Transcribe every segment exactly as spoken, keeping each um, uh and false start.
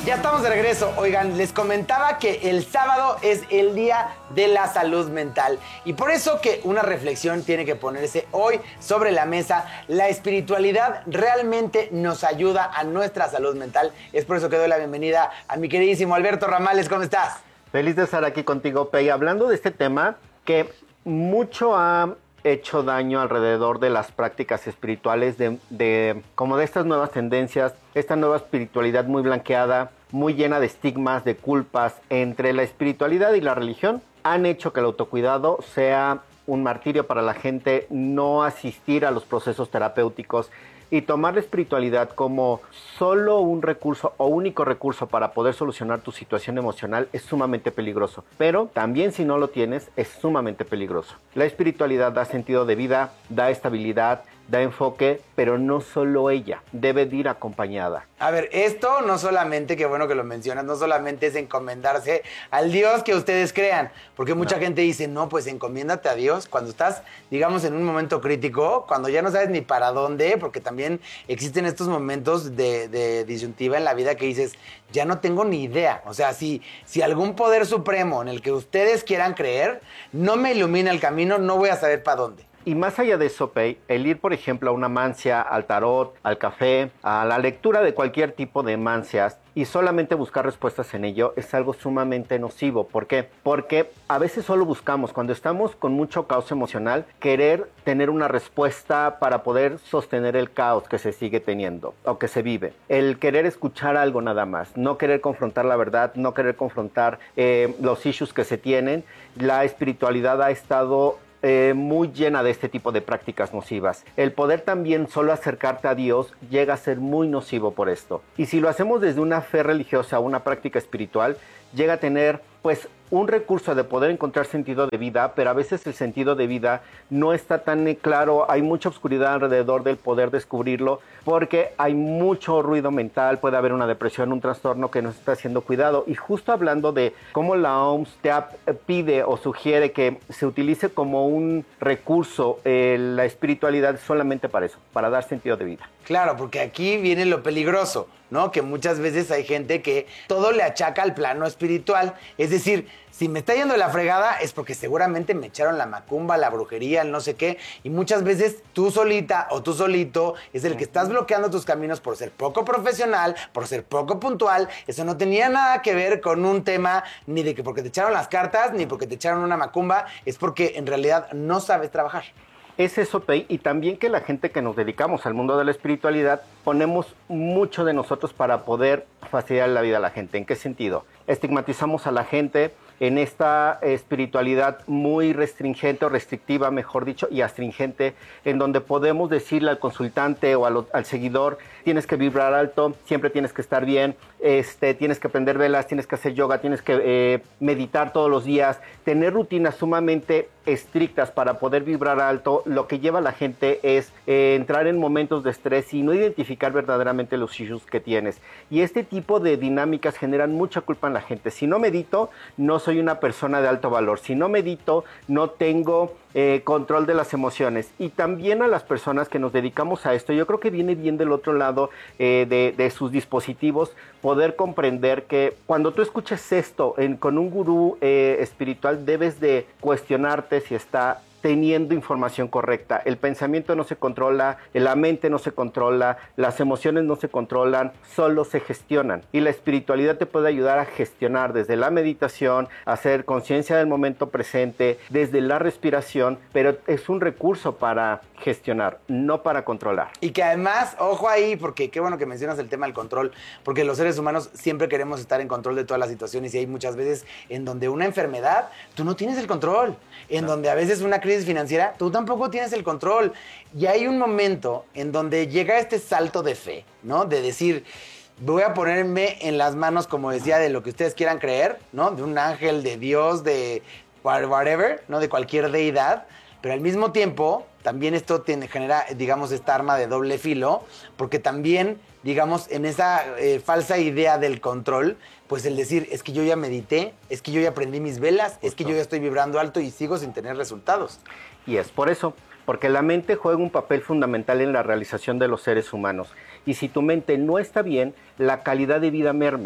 Ya estamos de regreso. Oigan, les comentaba que el sábado es el Día de la Salud Mental. Y por eso que una reflexión tiene que ponerse hoy sobre la mesa. La espiritualidad realmente nos ayuda a nuestra salud mental. Es por eso que doy la bienvenida a mi queridísimo Alberto Ramales. ¿Cómo estás? Feliz de estar aquí contigo, Pei. Hablando de este tema que mucho ha hecho daño alrededor de las prácticas espirituales, de, de como de estas nuevas tendencias, esta nueva espiritualidad muy blanqueada, muy llena de estigmas, de culpas, entre la espiritualidad y la religión, han hecho que el autocuidado sea un martirio para la gente, no asistir a los procesos terapéuticos y tomar la espiritualidad como solo un recurso o único recurso para poder solucionar tu situación emocional es sumamente peligroso. Pero también si no lo tienes, es sumamente peligroso. La espiritualidad da sentido de vida, da estabilidad, da enfoque, pero no solo ella, debe de ir acompañada. A ver, esto no solamente, qué bueno que lo mencionas, no solamente es encomendarse al Dios que ustedes crean, porque mucha no. gente dice, no, pues encomiéndate a Dios cuando estás, digamos, en un momento crítico, cuando ya no sabes ni para dónde, porque también existen estos momentos de, de disyuntiva en la vida que dices, ya no tengo ni idea. O sea, si, si algún poder supremo en el que ustedes quieran creer no me ilumina el camino, no voy a saber para dónde. Y más allá de eso, Pei, el ir, por ejemplo, a una mancia, al tarot, al café, a la lectura de cualquier tipo de mancias y solamente buscar respuestas en ello es algo sumamente nocivo. ¿Por qué? Porque a veces solo buscamos, cuando estamos con mucho caos emocional, querer tener una respuesta para poder sostener el caos que se sigue teniendo o que se vive. El querer escuchar algo nada más, no querer confrontar la verdad, no querer confrontar eh, los issues que se tienen. La espiritualidad ha estado Eh, muy llena de este tipo de prácticas nocivas. El poder también solo acercarte a Dios llega a ser muy nocivo por esto. Y si lo hacemos desde una fe religiosa o una práctica espiritual, llega a tener pues un recurso de poder encontrar sentido de vida, pero a veces el sentido de vida no está tan claro, hay mucha oscuridad alrededor del poder descubrirlo, porque hay mucho ruido mental, puede haber una depresión, un trastorno que no está siendo cuidado. Y justo hablando de cómo la O M S te pide o sugiere que se utilice como un recurso eh, la espiritualidad solamente para eso, para dar sentido de vida. Claro, porque aquí viene lo peligroso, ¿no? Que muchas veces hay gente que todo le achaca al plano espiritual. Es decir, si me está yendo de la fregada es porque seguramente me echaron la macumba, la brujería, el no sé qué. Y muchas veces tú solita o tú solito es el que estás bloqueando tus caminos por ser poco profesional, por ser poco puntual. Eso no tenía nada que ver con un tema ni de que porque te echaron las cartas, ni porque te echaron una macumba. Es porque en realidad no sabes trabajar. Es eso, Pei, y también que la gente que nos dedicamos al mundo de la espiritualidad ponemos mucho de nosotros para poder facilitar la vida a la gente. ¿En qué sentido? Estigmatizamos a la gente en esta espiritualidad muy restringente o restrictiva, mejor dicho, y astringente, en donde podemos decirle al consultante o al, al seguidor, tienes que vibrar alto, siempre tienes que estar bien, este, tienes que prender velas, tienes que hacer yoga, tienes que eh, meditar todos los días, tener rutinas sumamente estrictas para poder vibrar alto. Lo que lleva a la gente es eh, entrar en momentos de estrés y no identificar verdaderamente los issues que tienes. Y este tipo de dinámicas generan mucha culpa en la gente. Si no medito, no soy una persona de alto valor. Si no medito, no tengo eh, control de las emociones. Y también a las personas que nos dedicamos a esto, yo creo que viene bien del otro lado eh, de, de sus dispositivos, poder comprender que cuando tú escuches esto en, con un gurú eh, espiritual, debes de cuestionarte si está teniendo información correcta. El pensamiento no se controla, la mente no se controla, las emociones no se controlan, solo se gestionan. Y la espiritualidad te puede ayudar a gestionar desde la meditación, a hacer conciencia del momento presente, desde la respiración, pero es un recurso para gestionar, no para controlar. Y que además, ojo ahí, porque qué bueno que mencionas el tema del control, porque los seres humanos siempre queremos estar en control de todas las situaciones y hay muchas veces en donde una enfermedad, tú no tienes el control, en no. donde a veces una crisis financiera, tú tampoco tienes el control. Y hay un momento en donde llega este salto de fe, ¿no? De decir, voy a ponerme en las manos, como decía, de lo que ustedes quieran creer, ¿no? De un ángel, de Dios, de whatever, ¿no? De cualquier deidad. Pero al mismo tiempo, también esto tiene, genera, digamos, esta arma de doble filo, porque también, digamos, en esa eh, falsa idea del control, pues el decir, es que yo ya medité, es que yo ya prendí mis velas, Justo. es que yo ya estoy vibrando alto y sigo sin tener resultados. Y es por eso, porque la mente juega un papel fundamental en la realización de los seres humanos. Y si tu mente no está bien, la calidad de vida merma.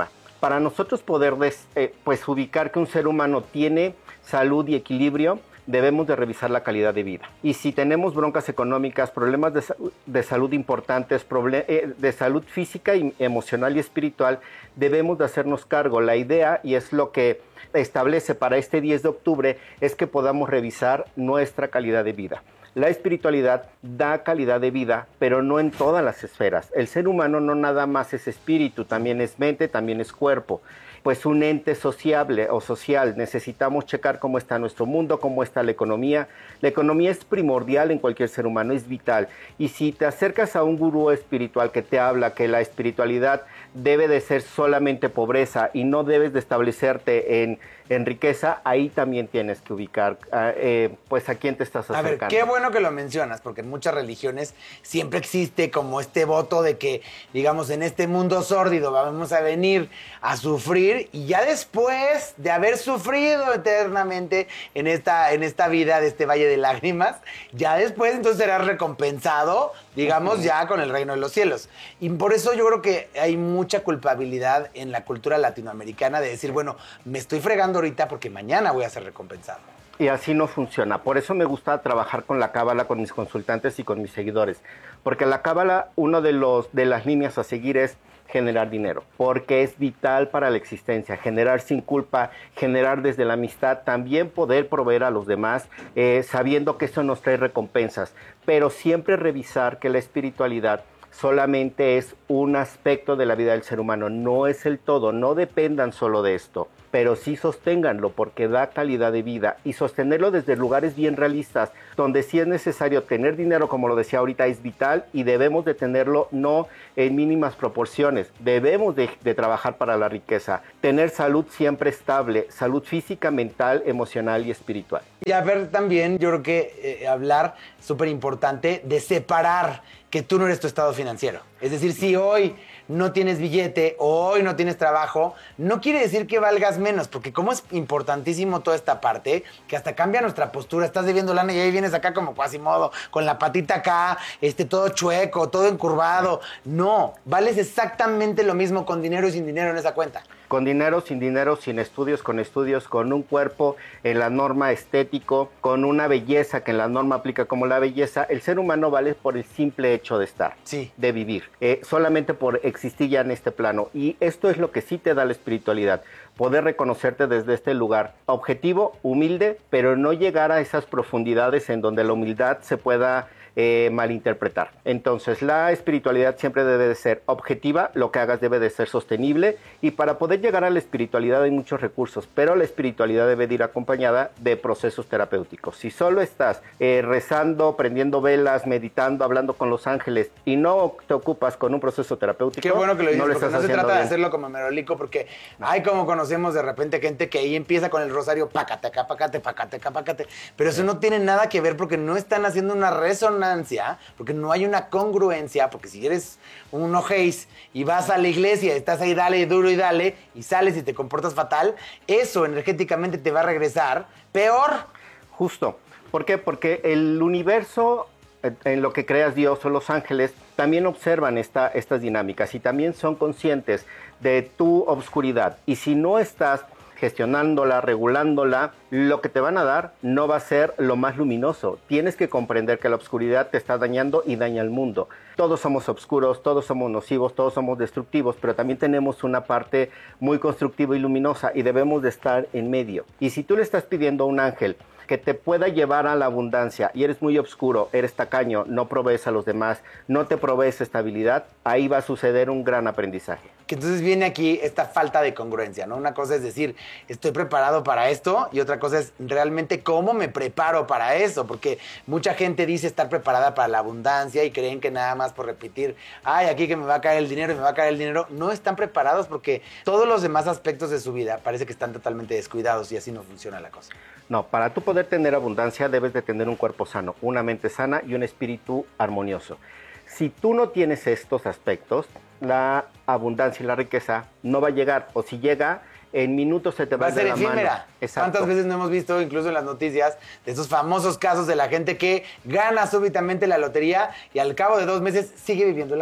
Para nosotros poder des, eh, pues ubicar que un ser humano tiene salud y equilibrio, debemos de revisar la calidad de vida. Y si tenemos broncas económicas, problemas de, de salud importantes, problem, eh, de salud física, y emocional y espiritual, debemos de hacernos cargo. La idea, y es lo que establece para este diez de octubre, es que podamos revisar nuestra calidad de vida. La espiritualidad da calidad de vida, pero no en todas las esferas. El ser humano no nada más es espíritu, también es mente, también es cuerpo. Pues un ente sociable o social. Necesitamos checar cómo está nuestro mundo, cómo está la economía. La economía es primordial en cualquier ser humano, es vital. Y si te acercas a un gurú espiritual que te habla que la espiritualidad debe de ser solamente pobreza y no debes de establecerte en, en riqueza, ahí también tienes que ubicar eh, pues a quién te estás acercando. A ver, qué bueno que lo mencionas, porque en muchas religiones siempre existe como este voto de que, digamos, en este mundo sórdido vamos a venir a sufrir y ya después de haber sufrido eternamente en esta, en esta vida de este valle de lágrimas, ya después entonces serás recompensado, digamos, uh-huh. ya con el reino de los cielos. Y por eso yo creo que hay mucha culpabilidad en la cultura latinoamericana de decir, bueno, me estoy fregando ahorita porque mañana voy a ser recompensado. Y así no funciona. Por eso me gusta trabajar con la cábala, con mis consultantes y con mis seguidores. Porque la cábala, una de, los, de las líneas a seguir es generar dinero. Porque es vital para la existencia. Generar sin culpa, generar desde la amistad, también poder proveer a los demás, eh, sabiendo que eso nos trae recompensas. Pero siempre revisar que la espiritualidad solamente es un aspecto de la vida del ser humano, no es el todo, no dependan solo de esto, pero sí sosténganlo porque da calidad de vida y sostenerlo desde lugares bien realistas, donde sí es necesario tener dinero, como lo decía ahorita, es vital y debemos de tenerlo no en mínimas proporciones, debemos de, de trabajar para la riqueza, tener salud siempre estable, salud física, mental, emocional y espiritual. Y a ver también, yo creo que eh, hablar, súper importante, de separar que tú no eres tu estado financiero. Es decir, si hoy no tienes billete o hoy no tienes trabajo, no quiere decir que valgas menos, porque como es importantísimo toda esta parte, que hasta cambia nuestra postura, estás debiendo lana y ahí vienes acá como Quasimodo, con la patita acá, este, todo chueco, todo encurvado. No, vales exactamente lo mismo con dinero y sin dinero en esa cuenta. Con dinero, sin dinero, sin estudios, con estudios, con un cuerpo en la norma estético, con una belleza que en la norma aplica como la belleza, el ser humano vale por el simple hecho de estar, sí. de vivir, eh, solamente por existir ya en este plano. Y esto es lo que sí te da la espiritualidad, poder reconocerte desde este lugar objetivo, humilde, pero no llegar a esas profundidades en donde la humildad se pueda Eh, malinterpretar. Entonces, la espiritualidad siempre debe de ser objetiva, lo que hagas debe de ser sostenible y para poder llegar a la espiritualidad hay muchos recursos, pero la espiritualidad debe de ir acompañada de procesos terapéuticos. Si solo estás eh, rezando, prendiendo velas, meditando, hablando con los ángeles y no te ocupas con un proceso terapéutico, qué bueno que lo dices, no, lo porque estás no se trata bien. de hacerlo como Merolico, porque no. Hay como conocemos de repente gente que ahí empieza con el rosario, pácate acá, pácate, pácate acá, pácate, pero eso sí. No tiene nada que ver porque no están haciendo una resonancia, porque no hay una congruencia, porque si eres un ojéis y vas a la iglesia, estás ahí dale duro y dale, y sales y te comportas fatal, eso energéticamente te va a regresar peor. Justo. ¿Por qué? Porque el universo, en lo que creas Dios o los ángeles, también observan esta, estas dinámicas y también son conscientes de tu obscuridad. Y si no estás gestionándola, regulándola, lo que te van a dar no va a ser lo más luminoso. Tienes que comprender que la oscuridad te está dañando y daña al mundo. Todos somos oscuros, todos somos nocivos, todos somos destructivos, pero también tenemos una parte muy constructiva y luminosa y debemos de estar en medio. Y si tú le estás pidiendo a un ángel que te pueda llevar a la abundancia y eres muy oscuro, eres tacaño, no provees a los demás, no te provees estabilidad, ahí va a suceder un gran aprendizaje. Que entonces viene aquí esta falta de congruencia, ¿no? Una cosa es decir, estoy preparado para esto y otra cosa es realmente cómo me preparo para eso, porque mucha gente dice estar preparada para la abundancia y creen que nada más por repetir, ay, aquí que me va a caer el dinero y me va a caer el dinero, no están preparados porque todos los demás aspectos de su vida parece que están totalmente descuidados y así no funciona la cosa. No, para tú poder tener abundancia debes de tener un cuerpo sano, una mente sana y un espíritu armonioso. Si tú no tienes estos aspectos, la abundancia y la riqueza no va a llegar, o si llega, en minutos se te va, va a ser de la efímera. Mano. Exacto. ¿Cuántas veces no hemos visto, incluso en las noticias, de esos famosos casos de la gente que gana súbitamente la lotería y al cabo de dos meses sigue viviendo en la calle?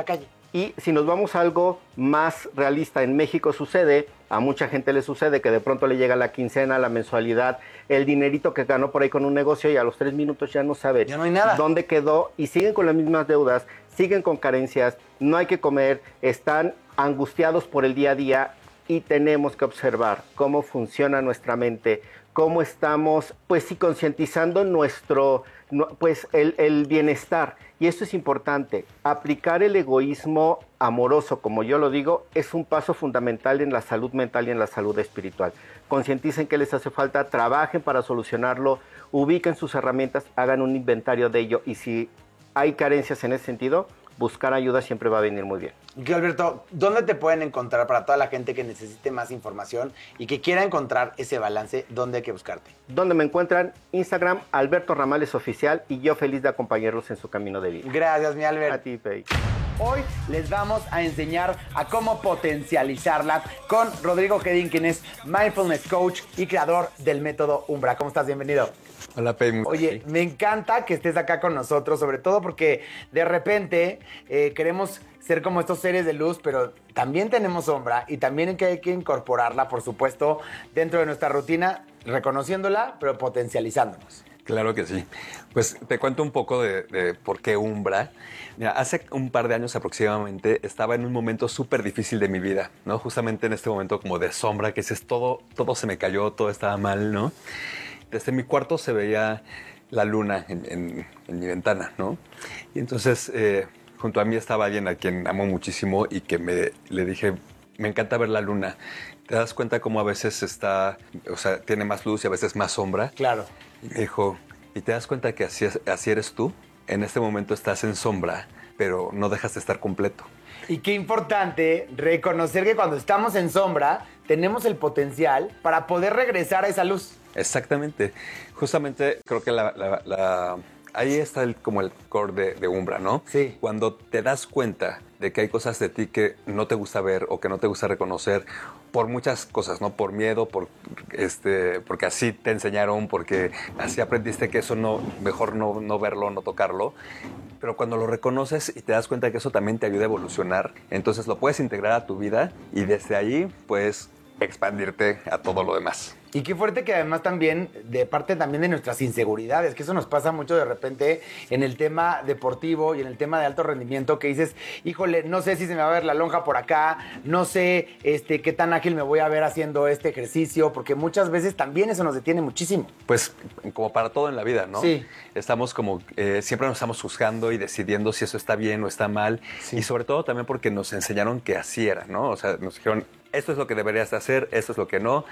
Y si nos vamos a algo más realista, en México sucede, a mucha gente le sucede que de pronto le llega la quincena, la mensualidad, el dinerito que ganó por ahí con un negocio y a los tres minutos ya no sabe ya no hay nada. dónde quedó y siguen con las mismas deudas, siguen con carencias, no hay que comer, están angustiados por el día a día y tenemos que observar cómo funciona nuestra mente, cómo estamos, pues sí, concientizando nuestro, pues el, el bienestar. Y esto es importante. Aplicar el egoísmo amoroso, como yo lo digo, es un paso fundamental en la salud mental y en la salud espiritual. Concienticen qué les hace falta, trabajen para solucionarlo, ubiquen sus herramientas, hagan un inventario de ello y si hay carencias en ese sentido, buscar ayuda siempre va a venir muy bien. Y Alberto, ¿dónde te pueden encontrar para toda la gente que necesite más información y que quiera encontrar ese balance? ¿Dónde hay que buscarte? ¿Dónde me encuentran? Instagram, Alberto Ramales Oficial, y yo feliz de acompañarlos en su camino de vida. Gracias, mi Albert. A ti, Pei. Hoy les vamos a enseñar a cómo potencializarla con Rodrigo Gedin, quien es Mindfulness Coach y creador del método Umbra. ¿Cómo estás? Bienvenido. Hola, Pei. Oye, me encanta que estés acá con nosotros, sobre todo porque de repente eh, queremos ser como estos seres de luz, pero también tenemos sombra y también hay que incorporarla, por supuesto, dentro de nuestra rutina, reconociéndola, pero potencializándonos. Claro que sí. Pues te cuento un poco de, de por qué Umbra. Mira, hace un par de años aproximadamente estaba en un momento súper difícil de mi vida, ¿no? Justamente en este momento como de sombra, que dices, todo, todo se me cayó, todo estaba mal, ¿no? Desde mi cuarto se veía la luna en, en, en mi ventana, ¿no? Y entonces, eh, junto a mí estaba alguien a quien amo muchísimo y que me, le dije, me encanta ver la luna. ¿Te das cuenta cómo a veces está, o sea, tiene más luz y a veces más sombra? Claro. Y me dijo, ¿y te das cuenta que así, es, así eres tú? En este momento estás en sombra, pero no dejas de estar completo. Y qué importante reconocer que cuando estamos en sombra tenemos el potencial para poder regresar a esa luz. Exactamente. Justamente creo que la, la, la, ahí está el, como el core de, de Umbra, ¿no? Sí. Cuando te das cuenta de que hay cosas de ti que no te gusta ver o que no te gusta reconocer por muchas cosas, ¿no? Por miedo, por este, porque así te enseñaron, porque así aprendiste que eso no, mejor no, no verlo, no tocarlo. Pero cuando lo reconoces y te das cuenta que eso también te ayuda a evolucionar, entonces lo puedes integrar a tu vida y desde ahí puedes expandirte a todo lo demás. Y qué fuerte que además también, de parte también de nuestras inseguridades, que eso nos pasa mucho de repente en el tema deportivo y en el tema de alto rendimiento, que dices, híjole, no sé si se me va a ver la lonja por acá, no sé este, qué tan ágil me voy a ver haciendo este ejercicio, porque muchas veces también eso nos detiene muchísimo. Pues como para todo en la vida, ¿no? Sí. Estamos como, eh, siempre nos estamos juzgando y decidiendo si eso está bien o está mal. Sí. Y sobre todo también porque nos enseñaron que así era, ¿no? O sea, nos dijeron, esto es lo que deberías de hacer, esto es lo que no.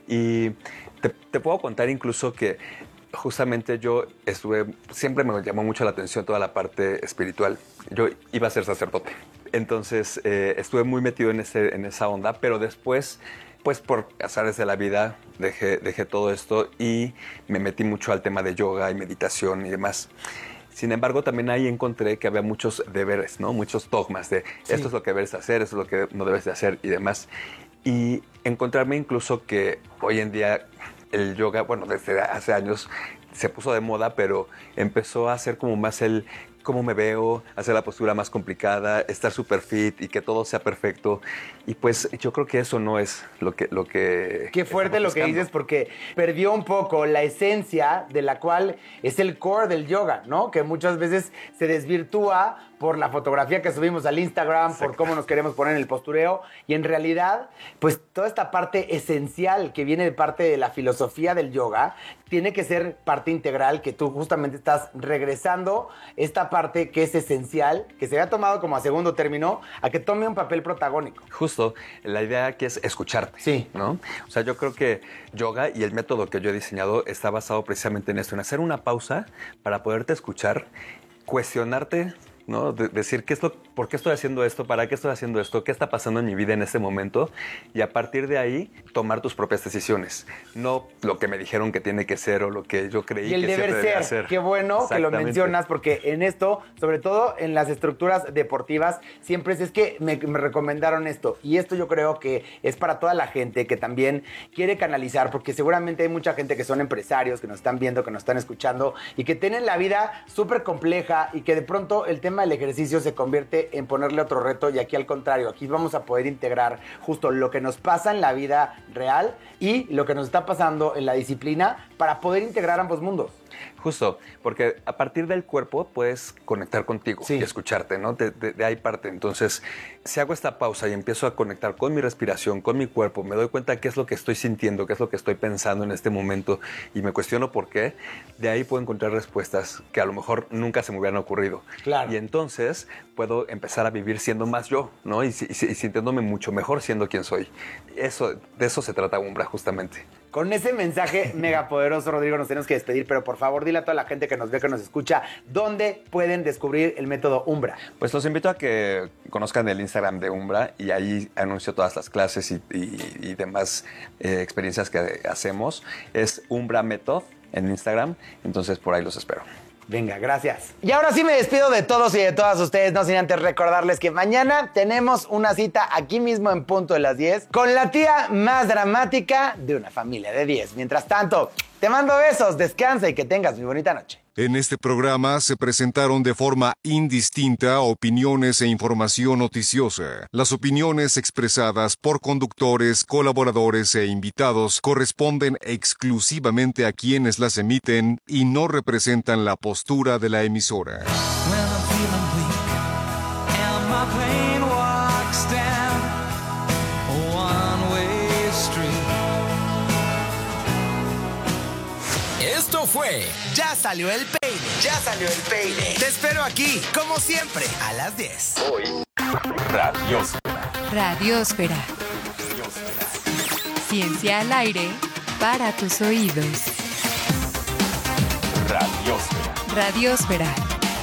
Y te, te puedo contar incluso que justamente yo estuve, siempre me llamó mucho la atención toda la parte espiritual. Yo iba a ser sacerdote. Entonces eh, estuve muy metido en, ese, en esa onda, pero después, pues por azares de la vida, dejé, dejé todo esto y me metí mucho al tema de yoga y meditación y demás. Sin embargo, también ahí encontré que había muchos deberes, ¿no? Muchos dogmas de Sí. esto es lo que debes hacer, esto es lo que no debes de hacer y demás. Y encontrarme incluso que hoy en día el yoga, bueno, desde hace años se puso de moda, pero empezó a ser como más el cómo me veo, hacer la postura más complicada, estar súper fit y que todo sea perfecto. Y pues yo creo que eso no es lo que... Lo que Qué fuerte lo que buscando. dices, porque perdió un poco la esencia de la cual es el core del yoga, ¿no? Que muchas veces se desvirtúa por la fotografía que subimos al Instagram, Exacto. por cómo nos queremos poner en el postureo. Y en realidad, pues toda esta parte esencial que viene de parte de la filosofía del yoga, tiene que ser parte integral, que tú justamente estás regresando esta parte que es esencial, que se había tomado como a segundo término, a que tome un papel protagónico. Justo, la idea aquí es escucharte, Sí. ¿no? O sea, yo creo que yoga y el método que yo he diseñado está basado precisamente en esto, en hacer una pausa para poderte escuchar, cuestionarte, ¿no? De- decir, ¿qué es lo, ¿por qué estoy haciendo esto? ¿Para qué estoy haciendo esto? ¿Qué está pasando en mi vida en este momento? Y a partir de ahí, tomar tus propias decisiones. No lo que me dijeron que tiene que ser o lo que yo creí Y el que deber siempre debía ser, hacer. qué bueno que lo Exactamente. mencionas, porque en esto, sobre todo en las estructuras deportivas, siempre es, es que me, me recomendaron esto. Y esto yo creo que es para toda la gente que también quiere canalizar, porque seguramente hay mucha gente que son empresarios, que nos están viendo, que nos están escuchando, y que tienen la vida súper compleja y que de pronto el tema tema del ejercicio se convierte en ponerle otro reto y aquí al contrario, aquí vamos a poder integrar justo lo que nos pasa en la vida real y lo que nos está pasando en la disciplina para poder integrar ambos mundos. Justo, porque a partir del cuerpo puedes conectar contigo sí. y escucharte, ¿no? De, de, de ahí parte. Entonces, si hago esta pausa y empiezo a conectar con mi respiración, con mi cuerpo, me doy cuenta qué es lo que estoy sintiendo, qué es lo que estoy pensando en este momento y me cuestiono por qué, de ahí puedo encontrar respuestas que a lo mejor nunca se me hubieran ocurrido. Claro. Y entonces puedo empezar a vivir siendo más yo, ¿no? Y, y, y sintiéndome mucho mejor siendo quien soy. Eso, de eso se trata Umbra, justamente. Con ese mensaje mega poderoso, Rodrigo, nos tenemos que despedir, pero por favor, dile a toda la gente que nos ve, que nos escucha, ¿dónde pueden descubrir el método Umbra? Pues los invito a que conozcan el Instagram de Umbra y ahí anuncio todas las clases y, y, y demás eh, experiencias que hacemos. Es Umbra Method en Instagram, entonces por ahí los espero. Venga, gracias. Y ahora sí me despido de todos y de todas ustedes, no sin antes recordarles que mañana tenemos una cita aquí mismo en punto de las diez con la tía más dramática de una familia de diez. Mientras tanto, te mando besos, descansa y que tengas muy bonita noche. En este programa se presentaron de forma indistinta opiniones e información noticiosa. Las opiniones expresadas por conductores, colaboradores e invitados corresponden exclusivamente a quienes las emiten y no representan la postura de la emisora. Esto fue Ya Salió el Peine. Ya salió el peine. Te espero aquí, como siempre, a las diez. Hoy, Radiósfera. Radiósfera. Ciencia al aire para tus oídos. Radiósfera. Radiósfera.